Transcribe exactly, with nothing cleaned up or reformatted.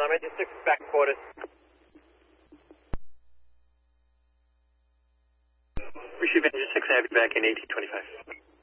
Um, engine six back quarters. Receive engine six, I have you back in eighteen twenty-five.